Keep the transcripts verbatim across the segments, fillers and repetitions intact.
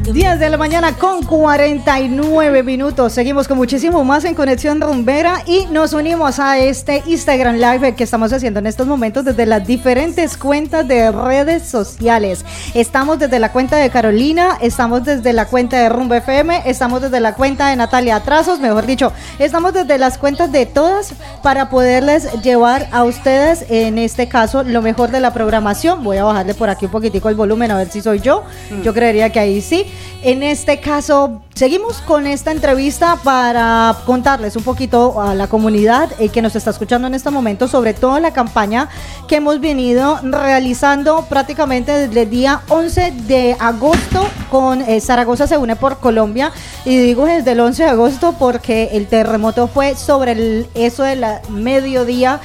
diez de la mañana con cuarenta y nueve minutos. Seguimos con muchísimo más en Conexión Rumbera y nos unimos a este Instagram Live que estamos haciendo en estos momentos desde las diferentes cuentas de redes sociales. Estamos desde la cuenta de Carolina, estamos desde la cuenta de Rumba F M, estamos desde la cuenta de Natalia Trazos, mejor dicho, estamos desde las cuentas de todas para poderles llevar a ustedes, en este caso, lo mejor de la programación. Voy a bajarle por aquí un poquitico el volumen a ver si soy yo. Mm. Yo creería que ahí sí. En este caso, seguimos con esta entrevista para contarles un poquito a la comunidad eh, que nos está escuchando en este momento, sobre todo la campaña que hemos venido realizando prácticamente desde el día once de agosto con eh, Zaragoza se une por Colombia. Y digo desde el once de agosto porque el terremoto fue sobre el, eso de la mediodía,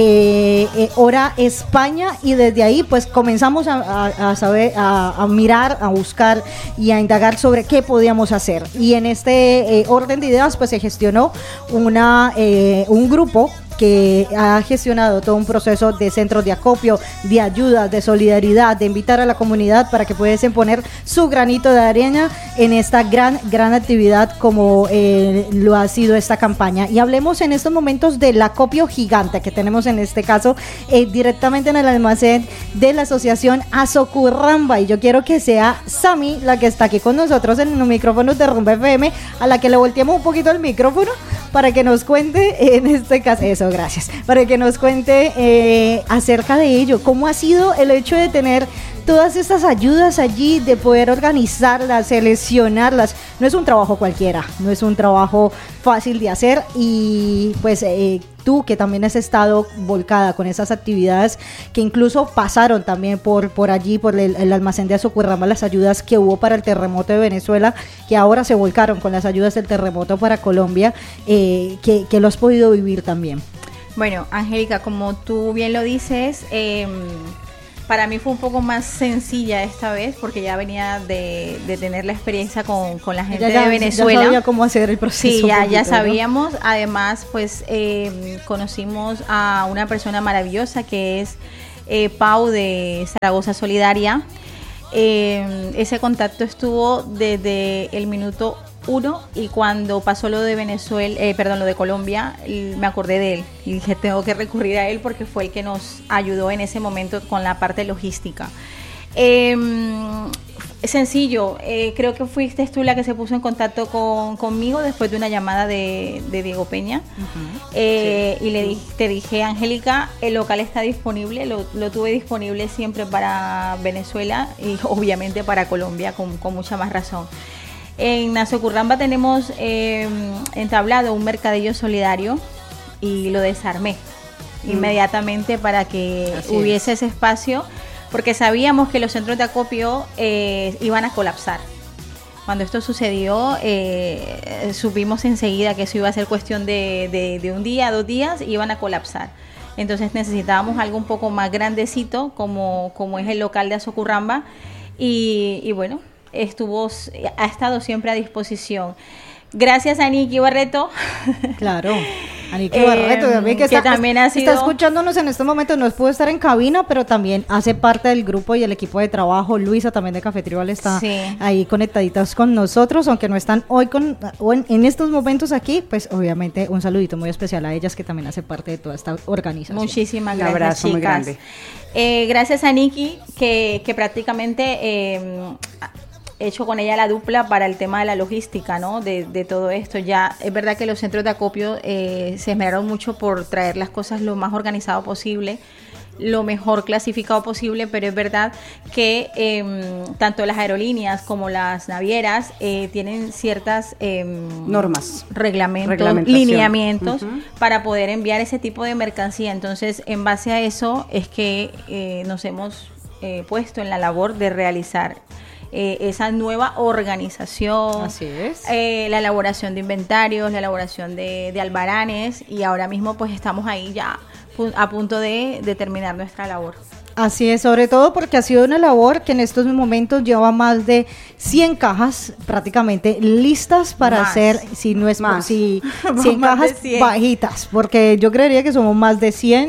eh, eh, hora España, y desde ahí pues comenzamos a, a, a saber, a, a mirar, a buscar y a indagar sobre qué podíamos hacer. Y en este eh, orden de ideas pues se gestionó una, eh, un grupo que ha gestionado todo un proceso de centros de acopio, de ayuda, de solidaridad, de invitar a la comunidad para que pudiesen poner su granito de arena en esta gran, gran actividad como eh, lo ha sido esta campaña. Y hablemos en estos momentos del acopio gigante que tenemos en este caso eh, directamente en el almacén de la asociación Azokurramba, y yo quiero que sea Sami la que está aquí con nosotros en los micrófonos de Rumba F M, a la que le volteemos un poquito el micrófono para que nos cuente en este caso, eso, gracias, para que nos cuente eh, acerca de ello, cómo ha sido el hecho de tener todas estas ayudas allí, de poder organizarlas, seleccionarlas. No es un trabajo cualquiera, no es un trabajo fácil de hacer, y pues eh, tú que también has estado volcada con esas actividades que incluso pasaron también por, por allí, por el, el almacén de Azokurramba, las ayudas que hubo para el terremoto de Venezuela, que ahora se volcaron con las ayudas del terremoto para Colombia, eh, que, que lo has podido vivir también. Bueno, Angélica, como tú bien lo dices, eh, para mí fue un poco más sencilla esta vez porque ya venía de, de tener la experiencia con, con la gente ya, ya, de Venezuela. Ya sabía cómo hacer el proceso. Sí, ya, poquito, ya sabíamos. ¿no? Además, pues eh, conocimos a una persona maravillosa que es eh, Pau de Zaragoza Solidaria. Eh, ese contacto estuvo desde el minuto uno, y cuando pasó lo de Venezuela, eh, perdón, lo de Colombia, me acordé de él y dije, tengo que recurrir a él porque fue el que nos ayudó en ese momento con la parte logística. Eh, sencillo, eh, creo que fuiste tú la que se puso en contacto con, conmigo después de una llamada de, de Diego Peña. Uh-huh. eh, sí, y le sí. dije, te dije, Angélica, el local está disponible, lo, lo tuve disponible siempre para Venezuela y obviamente para Colombia con, con mucha más razón. En Azokurramba tenemos eh, entablado un mercadillo solidario y lo desarmé mm. inmediatamente para que Así hubiese es. ese espacio, porque sabíamos que los centros de acopio eh, iban a colapsar. Cuando esto sucedió, eh, supimos enseguida que eso iba a ser cuestión de, de, de un día, dos días, iban a colapsar. Entonces necesitábamos algo un poco más grandecito, como, como es el local de Azokurramba, y, y bueno, estuvo, ha estado siempre a disposición. Gracias a Niki Barreto. Claro, a Niki Barreto, también, que, que está, también ha sido... está escuchándonos en este momento. No pudo estar en cabina, pero también hace parte del grupo y el equipo de trabajo. Luisa también de Café Tribal está sí. ahí conectaditas con nosotros, aunque no están hoy con, o en, en estos momentos aquí, pues obviamente un saludito muy especial a ellas que también hace parte de toda esta organización. Muchísimas un gracias, abrazo chicas. Muy grande. Eh, gracias a Niki, que, que prácticamente... Eh, hecho con ella la dupla para el tema de la logística, ¿no? De, de todo esto. Ya es verdad que los centros de acopio eh, se esmeraron mucho por traer las cosas lo más organizado posible, lo mejor clasificado posible, pero es verdad que eh, tanto las aerolíneas como las navieras eh, tienen ciertas eh, normas, reglamentos, lineamientos uh-huh. para poder enviar ese tipo de mercancía. Entonces, en base a eso es que eh, nos hemos eh, puesto en la labor de realizar Eh, esa nueva organización. Así es. Eh, la elaboración de inventarios, la elaboración de, de albaranes, y ahora mismo pues estamos ahí ya a punto de, de terminar nuestra labor. Así es, sobre todo porque ha sido una labor que en estos momentos lleva más de cien cajas prácticamente listas para más. hacer, si no es más, si, cien cajas cien. bajitas, porque yo creería que somos más de cien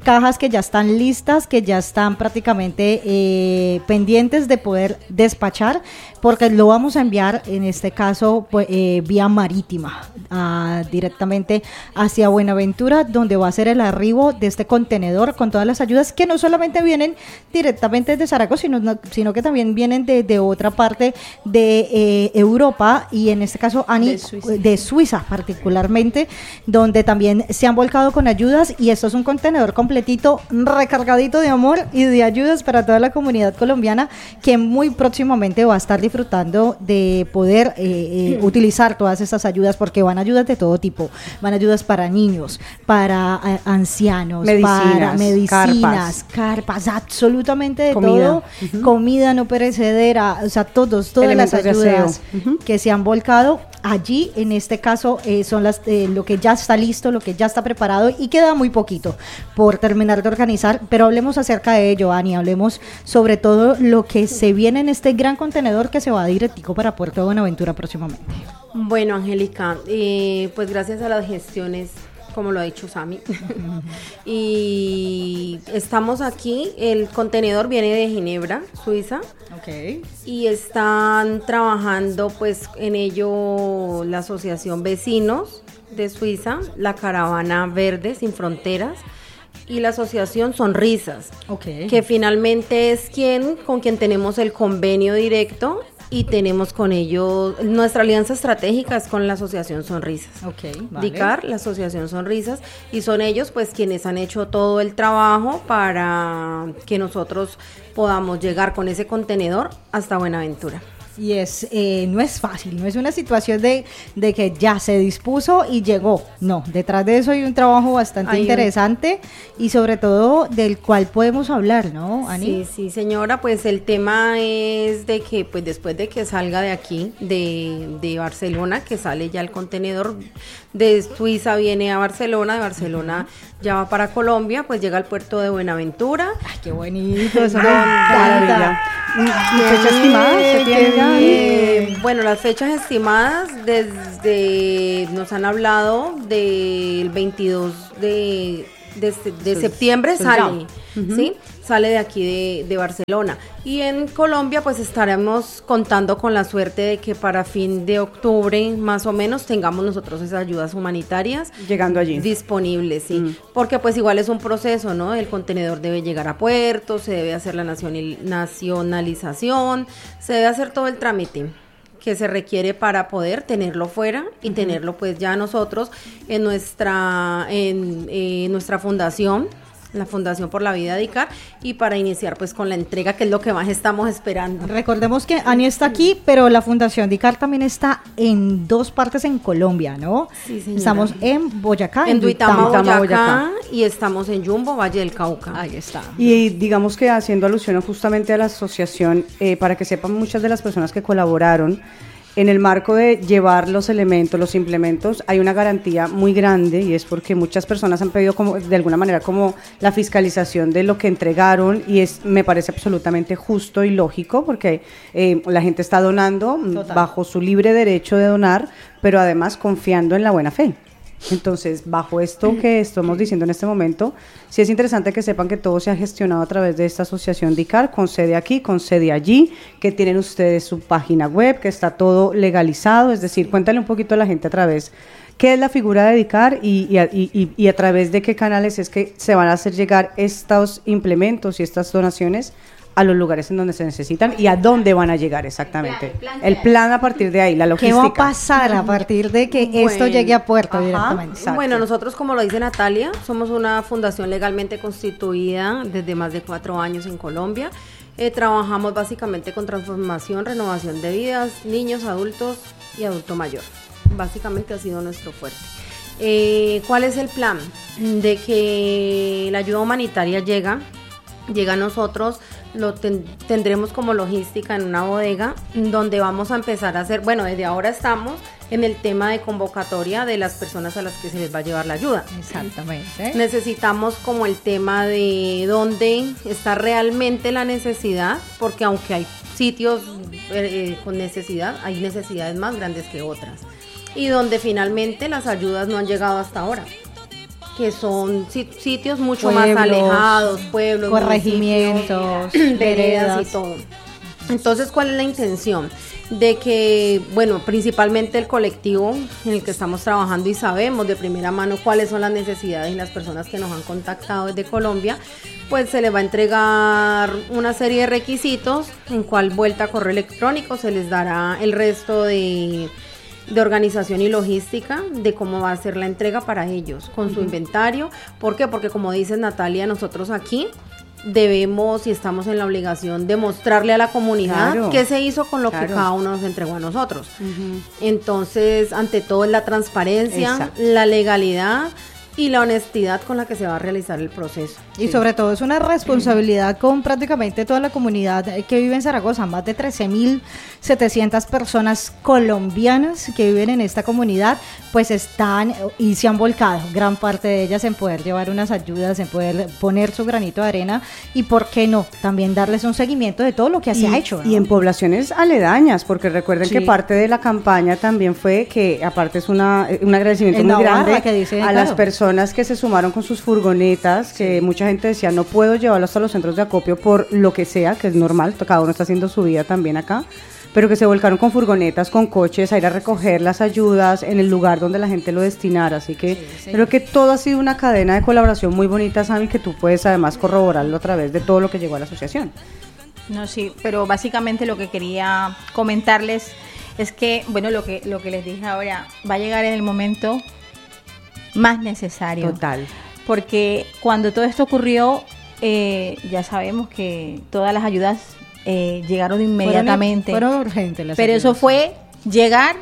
cajas que ya están listas, que ya están prácticamente eh, pendientes de poder despachar, porque lo vamos a enviar en este caso pues, eh, vía marítima a, directamente hacia Buenaventura, donde va a ser el arribo de este contenedor con todas las ayudas que no solamente vienen directamente de Zaragoza, sino, sino que también vienen de, de otra parte de eh, Europa, y en este caso Ani, de Suiza. de Suiza particularmente, donde también se han volcado con ayudas, y esto es un contenedor completito, recargadito de amor y de ayudas para toda la comunidad colombiana, que muy próximamente va a estar disfrutando de poder eh, eh, utilizar todas estas ayudas, porque van ayudas de todo tipo, van ayudas para niños, para eh, ancianos, medicinas, para medicinas, carpas, carpas absolutamente de comida. todo, uh-huh. comida no perecedera, o sea, todos, todas Elementos las ayudas uh-huh. que se han volcado allí. En este caso eh, son las eh, lo que ya está listo, lo que ya está preparado, y queda muy poquito por terminar de organizar, pero hablemos acerca de ello, Ani, hablemos sobre todo lo que se viene en este gran contenedor que se va directico para Puerto de Buenaventura próximamente. Bueno, Angélica, eh, pues gracias a las gestiones, como lo ha dicho Sami, y estamos aquí, el contenedor viene de Ginebra, Suiza, okay. y están trabajando pues en ello la Asociación Vecinos de Suiza, la Caravana Verde Sin Fronteras y la Asociación Sonrisas, okay. que finalmente es quien con quien tenemos el convenio directo. Y tenemos con ellos, nuestra alianza estratégica es con la Asociación Sonrisas. Okay, vale. DICAR, la Asociación Sonrisas, y son ellos pues quienes han hecho todo el trabajo para que nosotros podamos llegar con ese contenedor hasta Buenaventura. Y es eh, no es fácil, no es una situación de, de que ya se dispuso y llegó, no, detrás de eso hay un trabajo bastante hay interesante un... y sobre todo del cual podemos hablar, ¿no, Ani? Sí, sí, señora, pues el tema es de que pues después de que salga de aquí, de, de Barcelona, que sale ya el contenedor, de Suiza viene a Barcelona, de Barcelona ya va para Colombia, pues llega al puerto de Buenaventura. Ay, qué bonito, eso me encanta. ¿Fecha estimada? ¿Se tiene ya? Eh, bueno, las fechas estimadas desde nos han hablado del veintidós de, de, de septiembre sale, uh-huh. ¿sí? Sale de aquí de, de Barcelona, y en Colombia pues estaremos contando con la suerte de que para fin de octubre más o menos tengamos nosotros esas ayudas humanitarias llegando allí disponibles, sí, mm. porque pues igual es un proceso, ¿no? El contenedor debe llegar a puerto, se debe hacer la nacional, nacionalización, se debe hacer todo el trámite que se requiere para poder tenerlo fuera y uh-huh. tenerlo pues ya nosotros en nuestra en eh, nuestra fundación, la Fundación por la Vida DICAR, y para iniciar pues con la entrega, que es lo que más estamos esperando. Recordemos que Ani está aquí, pero la Fundación DICAR también está en dos partes en Colombia, ¿no? Sí, señora. Estamos en Boyacá, en Duitama, Boyacá, Boyacá, y estamos en Yumbo, Valle del Cauca. Ahí está. Y digamos que haciendo alusión justamente a la asociación, eh, para que sepan muchas de las personas que colaboraron, en el marco de llevar los elementos, los implementos, hay una garantía muy grande, y es porque muchas personas han pedido como de alguna manera como la fiscalización de lo que entregaron, y es me parece absolutamente justo y lógico, porque eh, la gente está donando Total. bajo su libre derecho de donar, pero además confiando en la buena fe. Entonces, bajo esto que estamos diciendo en este momento, sí es interesante que sepan que todo se ha gestionado a través de esta asociación DICAR, con sede aquí, con sede allí, que tienen ustedes su página web, que está todo legalizado. Es decir, cuéntale un poquito a la gente a través qué es la figura de DICAR y, y, y, y a través de qué canales es que se van a hacer llegar estos implementos y estas donaciones a los lugares en donde se necesitan y a dónde van a llegar exactamente. El plan, el plan, el plan a partir de ahí, la logística. ¿Qué va a pasar a partir de que bueno, esto llegue a puerto ajá, directamente? Exacto. Bueno, nosotros, como lo dice Natalia, somos una fundación legalmente constituida desde más de cuatro años en Colombia. Eh, trabajamos básicamente con transformación, renovación de vidas, niños, adultos y adulto mayor. Básicamente ha sido nuestro fuerte. Eh, ¿Cuál es el plan? De que la ayuda humanitaria llega, llega a nosotros, lo ten, tendremos como logística en una bodega donde vamos a empezar a hacer, bueno, desde ahora estamos en el tema de convocatoria de las personas a las que se les va a llevar la ayuda. Exactamente. Necesitamos como el tema de dónde está realmente la necesidad, porque aunque hay sitios eh, con necesidad, hay necesidades más grandes que otras, y donde finalmente las ayudas no han llegado hasta ahora. que son sitios mucho Pueblos, más alejados, pueblos, corregimientos, veredas veredas y todo. Entonces, ¿cuál es la intención? De que, bueno, principalmente el colectivo en el que estamos trabajando y sabemos de primera mano cuáles son las necesidades y las personas que nos han contactado desde Colombia, pues se les va a entregar una serie de requisitos en cual vuelta a correo electrónico se les dará el resto de, de organización y logística de cómo va a ser la entrega para ellos, con su inventario. ¿Por qué? Porque como dice Natalia, nosotros aquí debemos y estamos en la obligación de mostrarle a la comunidad Claro, qué se hizo con lo claro. que cada uno nos entregó a nosotros. Ujú. Entonces, ante todo es la transparencia, Exacto. la legalidad y la honestidad con la que se va a realizar el proceso. Y sobre todo es una responsabilidad con prácticamente toda la comunidad que vive en Zaragoza, más de trece mil setecientas personas colombianas que viven en esta comunidad, pues están y se han volcado, gran parte de ellas, en poder llevar unas ayudas, en poder poner su granito de arena y, ¿por qué no?, también darles un seguimiento de todo lo que se y, ha hecho, ¿no? y en poblaciones aledañas, porque recuerden Sí. que parte de la campaña también fue que, aparte es una, un agradecimiento En muy Navarra, grande que dice, a claro. las personas que se sumaron con sus furgonetas, que mucha gente decía, no puedo llevarlo hasta los centros de acopio por lo que sea, que es normal, cada uno está haciendo su vida también acá, pero que se volcaron con furgonetas, con coches, a ir a recoger las ayudas en el lugar donde la gente lo destinara. Así que Sí, sí. creo que todo ha sido una cadena de colaboración muy bonita, Sammy, que tú puedes además corroborarlo a través de todo lo que llegó a la asociación. No, sí, pero básicamente lo que quería comentarles es que, bueno, lo que, lo que les dije ahora, va a llegar en el momento más necesario. Total. Porque cuando todo esto ocurrió, eh, ya sabemos que todas las ayudas eh, llegaron inmediatamente. Fueron, fueron urgentes las pero ayudas. eso fue llegar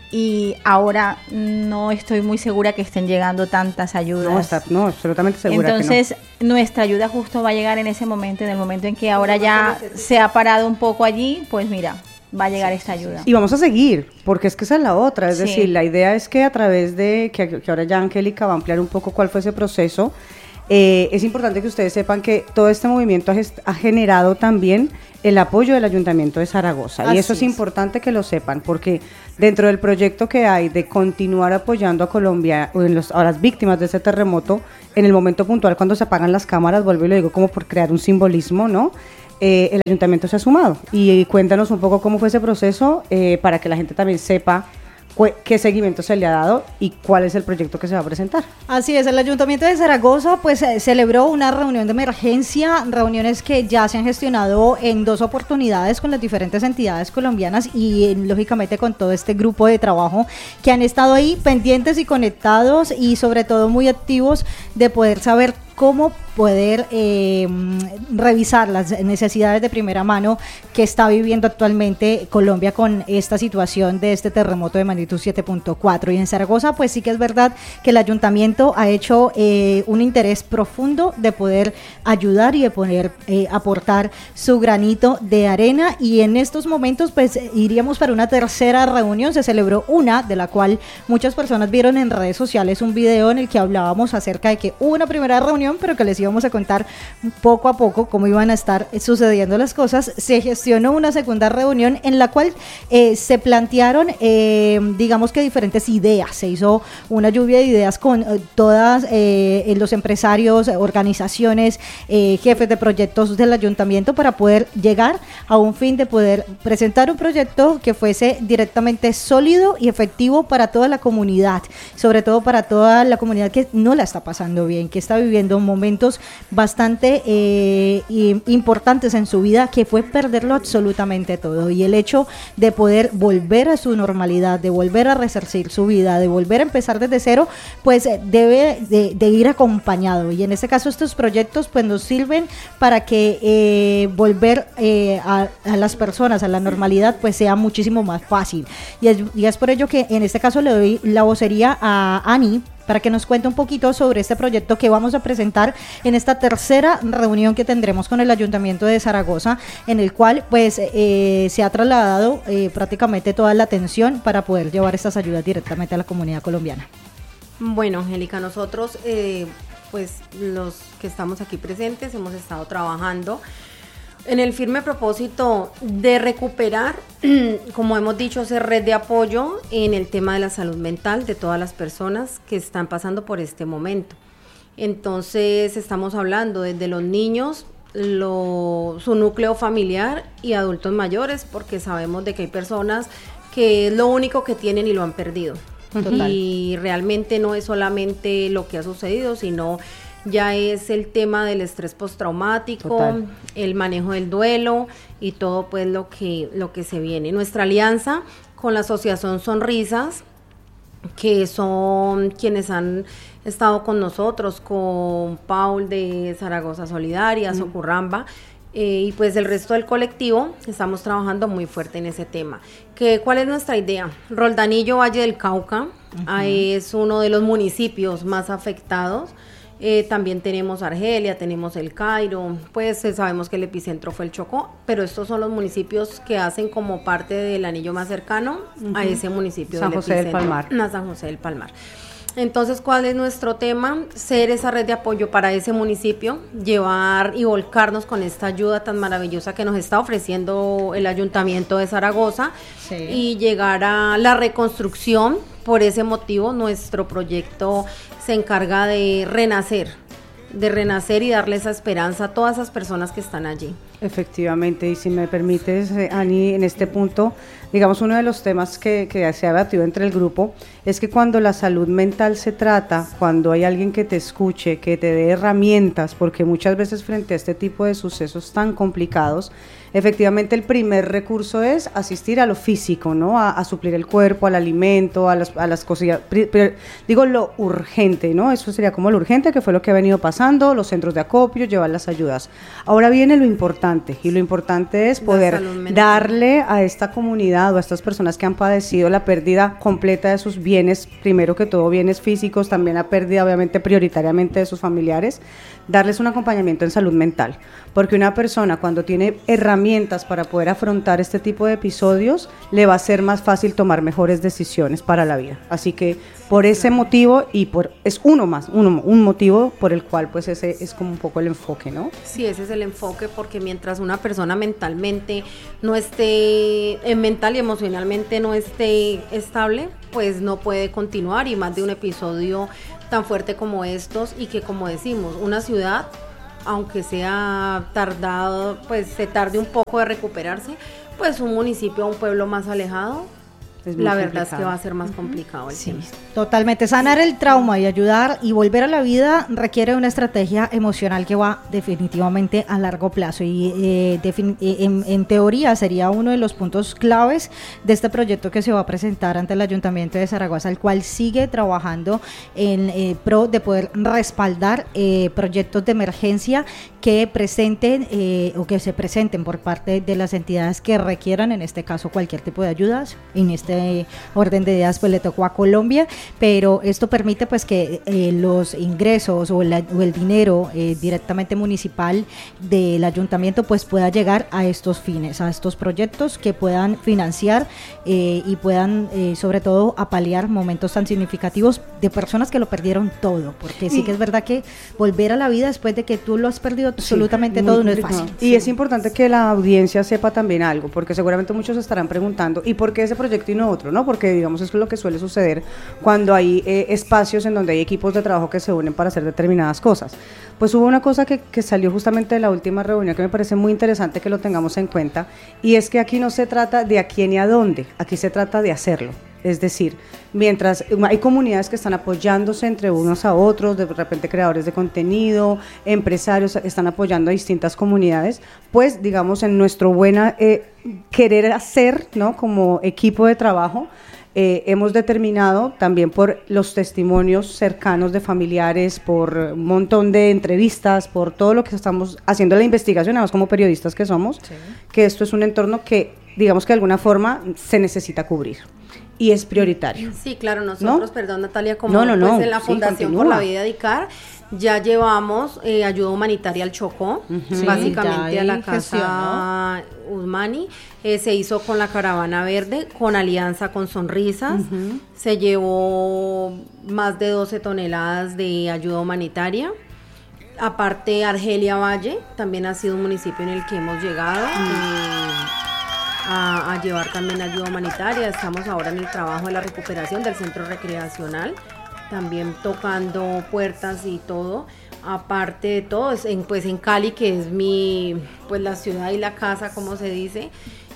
y ahora no estoy muy segura que estén llegando tantas ayudas. No, está, no, absolutamente segura Entonces, nuestra ayuda justo va a llegar en ese momento, en el momento en que ahora ya se ha parado un poco allí, pues mira, va a llegar esta ayuda. que no. Y vamos a seguir, porque es que esa es la otra, es Sí. decir, la idea es que a través de, que, que ahora ya Angélica va a ampliar un poco cuál fue ese proceso, eh, es importante que ustedes sepan que todo este movimiento ha, gest- ha generado también el apoyo del Ayuntamiento de Zaragoza. Así y eso es, es. importante que lo sepan, porque dentro del proyecto que hay de continuar apoyando a Colombia, o en los, a las víctimas de ese terremoto, en el momento puntual cuando se apagan las cámaras, vuelvo y lo digo como por crear un simbolismo, ¿no? Eh, el Ayuntamiento se ha sumado. Y, y cuéntanos un poco cómo fue ese proceso, eh, para que la gente también sepa cu- qué seguimiento se le ha dado y cuál es el proyecto que se va a presentar. Así es, el Ayuntamiento de Zaragoza pues eh, celebró una reunión de emergencia, reuniones que ya se han gestionado en dos oportunidades con las diferentes entidades colombianas y eh, lógicamente con todo este grupo de trabajo que han estado ahí pendientes y conectados y sobre todo muy activos de poder saber cómo poder eh, revisar las necesidades de primera mano que está viviendo actualmente Colombia con esta situación de este terremoto de magnitud siete punto cuatro. Y en Zaragoza pues sí que es verdad que el ayuntamiento ha hecho eh, un interés profundo de poder ayudar y de poder eh, aportar su granito de arena, y en estos momentos pues iríamos para una tercera reunión. Se celebró una de la cual muchas personas vieron en redes sociales un video en el que hablábamos acerca de que hubo una primera reunión, pero que les íbamos a contar poco a poco cómo iban a estar sucediendo las cosas. Se gestionó una segunda reunión en la cual eh, se plantearon, eh, digamos que diferentes ideas. Se hizo una lluvia de ideas con eh, todas eh, los empresarios, organizaciones, eh, jefes de proyectos del ayuntamiento para poder llegar a un fin de poder presentar un proyecto que fuese directamente sólido y efectivo para toda la comunidad, sobre todo para toda la comunidad que no la está pasando bien, que está viviendo momentos bastante eh, importantes en su vida, que fue perderlo absolutamente todo, y el hecho de poder volver a su normalidad, de volver a resarcir su vida, de volver a empezar desde cero, pues eh, debe de, de ir acompañado, y en este caso estos proyectos pues nos sirven para que eh, volver eh, a, a las personas a la normalidad pues sea muchísimo más fácil, y es, y es por ello que en este caso le doy la vocería a Ani para que nos cuente un poquito sobre este proyecto que vamos a presentar en esta tercera reunión que tendremos con el Ayuntamiento de Zaragoza, en el cual pues eh, se ha trasladado eh, prácticamente toda la atención para poder llevar estas ayudas directamente a la comunidad colombiana. Bueno, Angélica, nosotros eh, pues los que estamos aquí presentes hemos estado trabajando en el firme propósito de recuperar, como hemos dicho, esa red de apoyo en el tema de la salud mental de todas las personas que están pasando por este momento. Entonces estamos hablando desde los niños, lo, su núcleo familiar y adultos mayores, porque sabemos de que hay personas que es lo único que tienen y lo han perdido. Total. Y realmente no es solamente lo que ha sucedido, sino ya es el tema del estrés postraumático, Total. el manejo del duelo y todo pues lo que, lo que se viene. Nuestra alianza con la Asociación Sonrisas, que son quienes han estado con nosotros, con Paul de Zaragoza Solidaria, mm. Socurramba, eh, y pues el resto del colectivo, estamos trabajando muy fuerte en ese tema. ¿Qué, ¿Cuál es nuestra idea? Roldanillo, Valle del Cauca, uh-huh. es uno de los municipios más afectados. Eh, también tenemos Argelia, tenemos El Cairo, pues eh, sabemos que el epicentro fue el Chocó, pero estos son los municipios que hacen como parte del anillo más cercano uh-huh. a ese municipio San del José epicentro, del Palmar. a San José del Palmar. Entonces, ¿cuál es nuestro tema? Ser esa red de apoyo para ese municipio, llevar y volcarnos con esta ayuda tan maravillosa que nos está ofreciendo el Ayuntamiento de Zaragoza sí. y llegar a la reconstrucción. Por ese motivo, nuestro proyecto se encarga de renacer, de renacer y darle esa esperanza a todas esas personas que están allí. Efectivamente, y si me permites, eh, Ani, en este punto, digamos, uno de los temas que, que se ha debatido entre el grupo es que cuando la salud mental se trata, cuando hay alguien que te escuche, que te dé herramientas, porque muchas veces frente a este tipo de sucesos tan complicados, efectivamente el primer recurso es asistir a lo físico, ¿no? A, a suplir el cuerpo, al alimento, a las, a las cosillas, pero digo lo urgente, ¿no? Eso sería como lo urgente, que fue lo que ha venido pasando, los centros de acopio, llevar las ayudas. Ahora viene lo importante, y lo importante es poder darle a esta comunidad o a estas personas que han padecido la pérdida completa de sus bienes, primero que todo bienes físicos, también la pérdida obviamente prioritariamente de sus familiares, darles un acompañamiento en salud mental, porque una persona cuando tiene herramientas para poder afrontar este tipo de episodios, le va a ser más fácil tomar mejores decisiones para la vida. Así que por ese motivo, y por es uno más, uno, un motivo por el cual pues ese es como un poco el enfoque, ¿no? Sí, ese es el enfoque, porque mientras una persona mentalmente no esté, eh, mental y emocionalmente no esté estable, pues no puede continuar, y más de un episodio tan fuerte como estos, y que como decimos, una ciudad, aunque sea tardado, pues se tarde un poco de recuperarse, pues un municipio, un pueblo más alejado, la verdad complicado. Es que va a ser más complicado el sí, tema. Totalmente. Sanar el trauma y ayudar y volver a la vida requiere una estrategia emocional que va definitivamente a largo plazo, y eh, defin- en, en teoría sería uno de los puntos claves de este proyecto que se va a presentar ante el Ayuntamiento de Zaragoza, el cual sigue trabajando en eh, pro de poder respaldar eh, proyectos de emergencia que presenten eh, o que se presenten por parte de las entidades que requieran, en este caso, cualquier tipo de ayudas. En este orden de ideas pues le tocó a Colombia, pero esto permite pues que eh, los ingresos o, la, o el dinero eh, directamente municipal del ayuntamiento pues pueda llegar a estos fines, a estos proyectos que puedan financiar eh, y puedan eh, sobre todo apalear momentos tan significativos de personas que lo perdieron todo, porque sí, sí que es verdad que volver a la vida después de que tú lo has perdido absolutamente sí, todo no es fácil. Y sí. Es importante que la audiencia sepa también algo, porque seguramente muchos estarán preguntando, ¿y por qué ese proyecto y no otro? ¿No? Porque digamos es lo que suele suceder cuando hay eh, espacios en donde hay equipos de trabajo que se unen para hacer determinadas cosas. Pues hubo una cosa que, que salió justamente de la última reunión que me parece muy interesante que lo tengamos en cuenta, y es que aquí no se trata de a quién y a dónde, aquí se trata de hacerlo. Es decir, mientras hay comunidades que están apoyándose entre unos a otros, de repente creadores de contenido, empresarios están apoyando a distintas comunidades, pues digamos en nuestro buena eh, querer hacer, ¿no? Como equipo de trabajo, eh, hemos determinado también por los testimonios cercanos de familiares, por un montón de entrevistas, por todo lo que estamos haciendo la investigación, además como periodistas que somos, sí. que esto es un entorno que digamos que de alguna forma se necesita cubrir. Y es prioritario. Sí, claro, nosotros, ¿no? Perdón Natalia, como no, no, no. pues en la Sí, Fundación continúa. por la Vida Edicar, ya llevamos eh, ayuda humanitaria al Chocó, uh-huh. sí, básicamente a la casa Usmani, eh, se hizo con la Caravana Verde, con alianza con Sonrisas, uh-huh. se llevó más de doce toneladas de ayuda humanitaria. Aparte, Argelia Valle también ha sido un municipio en el que hemos llegado uh-huh. eh, A, a llevar también ayuda humanitaria. Estamos ahora en el trabajo de la recuperación del centro recreacional también tocando puertas y todo. Aparte de todo, es en, pues en Cali, que es mi, pues la ciudad y la casa, como se dice,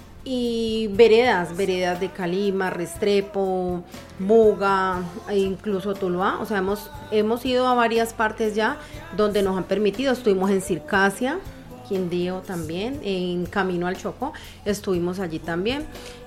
y veredas, veredas de Calima, Restrepo, Buga, e incluso Tuluá. O sea, hemos, hemos ido a varias partes ya donde nos han permitido. Estuvimos en Circasia, Quindío también, en Camino al Chocó, estuvimos allí también,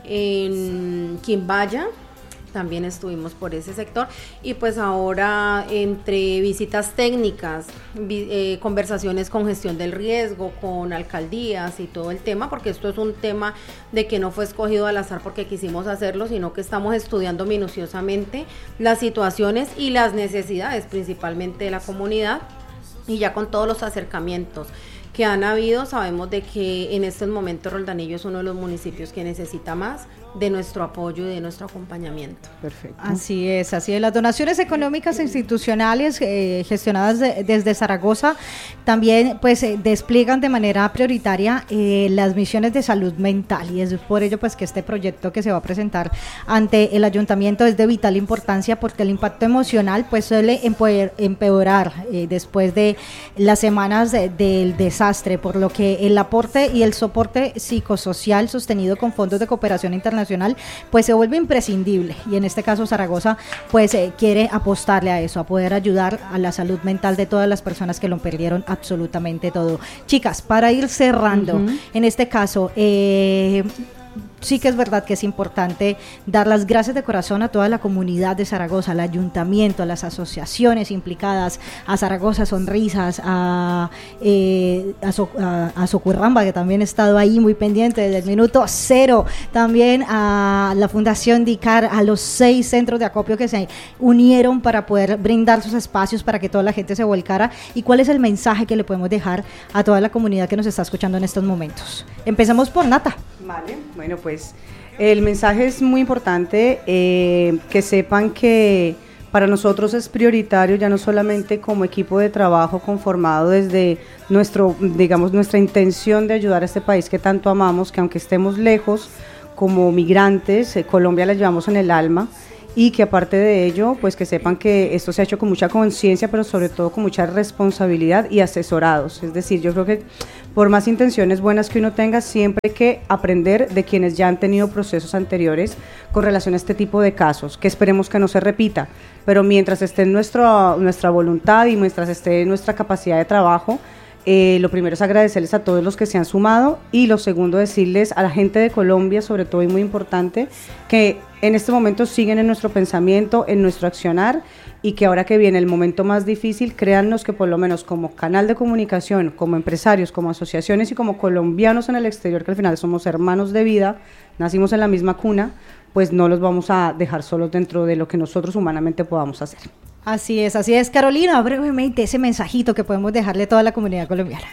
en Quimbaya también estuvimos por ese sector, y pues ahora entre visitas técnicas, vi, eh, conversaciones con gestión del riesgo, con alcaldías y todo el tema, porque esto es un tema de que no fue escogido al azar porque quisimos hacerlo, sino que estamos estudiando minuciosamente las situaciones y las necesidades principalmente de la comunidad, y ya con todos los acercamientos que han habido, sabemos de que en estos momentos Roldanillo es uno de los municipios que necesita más de nuestro apoyo y de nuestro acompañamiento. Perfecto. Así es, así es. Las donaciones económicas e institucionales eh, gestionadas de, desde Zaragoza también pues eh, despliegan de manera prioritaria eh, las misiones de salud mental, y es por ello pues que este proyecto que se va a presentar ante el ayuntamiento es de vital importancia, porque el impacto emocional pues suele empeorar, empeorar eh, después de las semanas de, del desastre, por lo que el aporte y el soporte psicosocial sostenido con fondos de cooperación internacional pues se vuelve imprescindible, y en este caso Zaragoza pues eh, quiere apostarle a eso, a poder ayudar a la salud mental de todas las personas que lo perdieron absolutamente todo. Chicas, para ir cerrando, uh-huh. en este caso eh, sí que es verdad que es importante dar las gracias de corazón a toda la comunidad de Zaragoza, al ayuntamiento, a las asociaciones implicadas, a Zaragoza Sonrisas, a, eh, a, so, a, a Socurramba, que también ha estado ahí muy pendiente desde el minuto cero, también a la Fundación DICAR, a los seis centros de acopio que se unieron para poder brindar sus espacios para que toda la gente se volcara. ¿Y cuál es el mensaje que le podemos dejar a toda la comunidad que nos está escuchando en estos momentos? Empezamos por Nata. Vale, bueno, pues el mensaje es muy importante, eh, que sepan que para nosotros es prioritario, ya no solamente como equipo de trabajo conformado desde nuestro, digamos, nuestra intención de ayudar a este país que tanto amamos, que aunque estemos lejos como migrantes, eh, Colombia la llevamos en el alma, y que aparte de ello, pues que sepan que esto se ha hecho con mucha conciencia, pero sobre todo con mucha responsabilidad y asesorados. Es decir, yo creo que por más intenciones buenas que uno tenga, siempre hay que aprender de quienes ya han tenido procesos anteriores con relación a este tipo de casos, que esperemos que no se repita, pero mientras esté en nuestro, nuestra voluntad y mientras esté en nuestra capacidad de trabajo, Eh, lo primero es agradecerles a todos los que se han sumado, y lo segundo decirles a la gente de Colombia, sobre todo y muy importante, que en este momento siguen en nuestro pensamiento, en nuestro accionar, y que ahora que viene el momento más difícil, créannos que por lo menos como canal de comunicación, como empresarios, como asociaciones y como colombianos en el exterior, que al final somos hermanos de vida, nacimos en la misma cuna, pues no los vamos a dejar solos dentro de lo que nosotros humanamente podamos hacer. Así es, así es. Carolina, brevemente ese mensajito que podemos dejarle a toda la comunidad colombiana.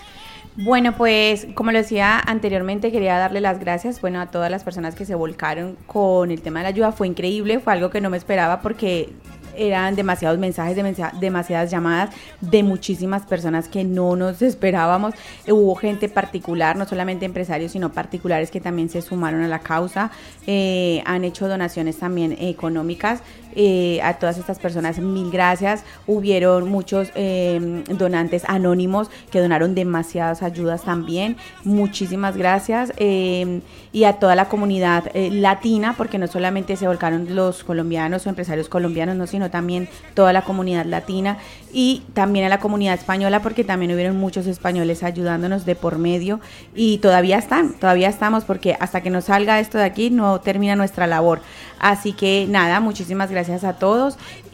Bueno, pues como lo decía anteriormente, quería darle las gracias, bueno, a todas las personas que se volcaron con el tema de la ayuda. Fue increíble, fue algo que no me esperaba, porque eran demasiados mensajes, demasiadas llamadas de muchísimas personas que no nos esperábamos. Hubo gente particular, no solamente empresarios, sino particulares que también se sumaron a la causa, eh, han hecho donaciones también económicas. Eh, a todas estas personas mil gracias. Hubieron muchos eh, donantes anónimos que donaron demasiadas ayudas también, muchísimas gracias, eh, y a toda la comunidad eh, latina, porque no solamente se volcaron los colombianos o empresarios colombianos, no, sino también toda la comunidad latina, y también a la comunidad española, porque también hubieron muchos españoles ayudándonos de por medio, y todavía están, todavía estamos, porque hasta que nos salga esto de aquí no termina nuestra labor. Así que nada, muchísimas gracias a todos,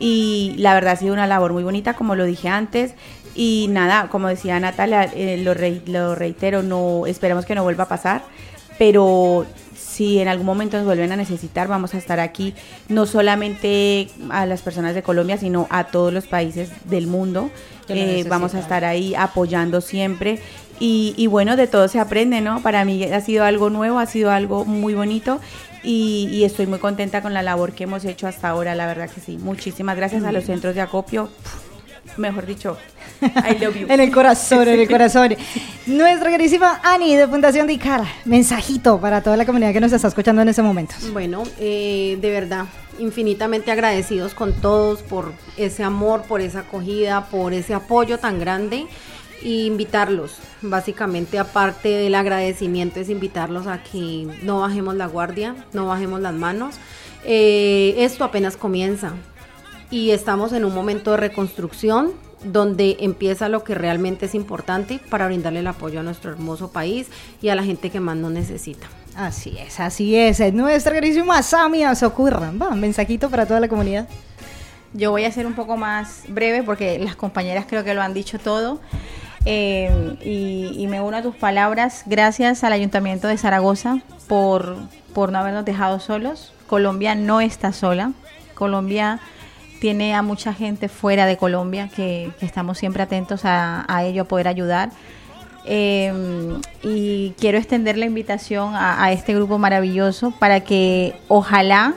y la verdad ha sido una labor muy bonita, como lo dije antes, y nada, como decía Natalia, eh, lo, re, lo reitero, no esperemos que no vuelva a pasar, pero si en algún momento nos vuelven a necesitar, vamos a estar aquí, no solamente a las personas de Colombia, sino a todos los países del mundo. Eh, vamos a estar ahí apoyando siempre, y, y bueno, de todo se aprende, ¿no? Para mí ha sido algo nuevo, ha sido algo muy bonito, y, y estoy muy contenta con la labor que hemos hecho hasta ahora, la verdad que sí. Muchísimas gracias a los centros de acopio. mejor dicho, I love you. En el corazón, en el corazón. Nuestra queridísima Ani de Fundación Dicar, mensajito para toda la comunidad que nos está escuchando en este momento. Bueno, eh, de verdad, infinitamente agradecidos con todos por ese amor, por esa acogida, por ese apoyo tan grande. Y invitarlos, básicamente aparte del agradecimiento, es invitarlos a que no bajemos la guardia, no bajemos las manos. Eh, esto apenas comienza y estamos en un momento de reconstrucción donde empieza lo que realmente es importante para brindarle el apoyo a nuestro hermoso país y a la gente que más nos necesita. Así es, así es. Nuestra queridísima Samia Socorra, va, mensajito para toda la comunidad. Yo voy a ser un poco más breve porque las compañeras creo que lo han dicho todo. Eh, y, y me uno a tus palabras. Gracias al Ayuntamiento de Zaragoza por, por no habernos dejado solos. Colombia no está sola. Colombia tiene a mucha gente fuera de Colombia que, que estamos siempre atentos a, a ello, a poder ayudar. Eh, y quiero extender la invitación a, a este grupo maravilloso para que ojalá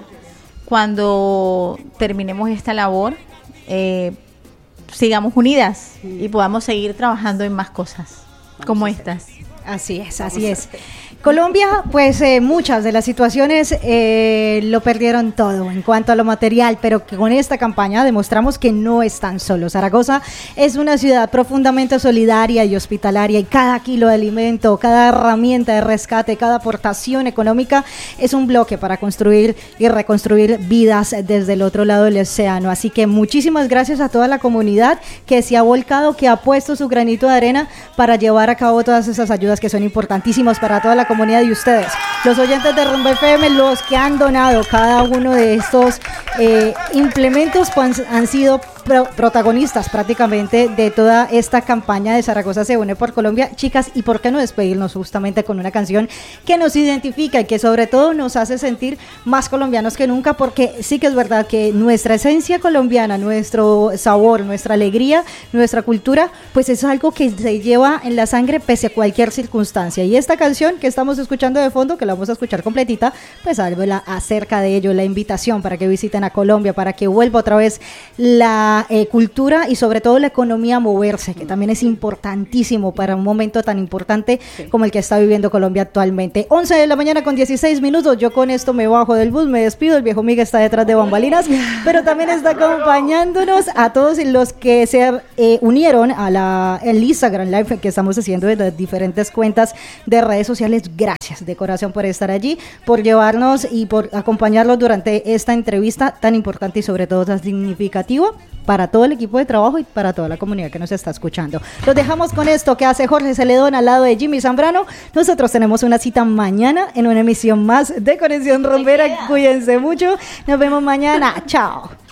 cuando terminemos esta labor eh, sigamos unidas y podamos seguir trabajando en más cosas como estas. Así es, así es. Colombia, pues eh, muchas de las situaciones eh, lo perdieron todo en cuanto a lo material, pero que con esta campaña demostramos que no están solos. Zaragoza es una ciudad profundamente solidaria y hospitalaria y cada kilo de alimento, cada herramienta de rescate, cada aportación económica es un bloque para construir y reconstruir vidas desde el otro lado del océano. Así que muchísimas gracias a toda la comunidad que se ha volcado, que ha puesto su granito de arena para llevar a cabo todas esas ayudas que son importantísimas para toda la comunidad y ustedes, los oyentes de Rumba F M, los que han donado cada uno de estos eh, implementos, pues, han sido pro protagonistas prácticamente de toda esta campaña de Zaragoza se une por Colombia. Chicas, ¿y por qué no despedirnos justamente con una canción que nos identifica y que sobre todo nos hace sentir más colombianos que nunca? Porque sí que es verdad que nuestra esencia colombiana, nuestro sabor, nuestra alegría, nuestra cultura, pues es algo que se lleva en la sangre pese a cualquier circunstancia. Y esta canción que estamos escuchando de fondo, que la vamos a escuchar completita, pues habla acerca de ello, la invitación para que visiten a Colombia, para que vuelva otra vez la Eh, cultura y sobre todo la economía a moverse, que también es importantísimo para un momento tan importante sí. como el que está viviendo Colombia actualmente. once de la mañana con dieciséis minutos, yo con esto me bajo del bus, me despido, el viejo Miguel está detrás de bambalinas, pero también está acompañándonos a todos los que se eh, unieron a la el Instagram Live que estamos haciendo de las diferentes cuentas de redes sociales. Gracias de corazón por estar allí, por llevarnos y por acompañarlos durante esta entrevista tan importante y sobre todo tan significativa para todo el equipo de trabajo y para toda la comunidad que nos está escuchando. Los dejamos con esto que hace Jorge Celedón al lado de Jimmy Zambrano. Nosotros tenemos una cita mañana en una emisión más de Conexión Rumbera. Cuídense mucho. Nos vemos mañana. Chao.